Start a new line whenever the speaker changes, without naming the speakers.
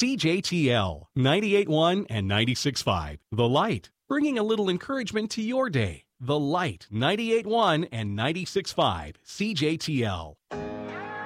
CJTL 98.1 and 96.5. The Light, bringing a little encouragement to your day. The Light 98.1 and 96.5 CJTL.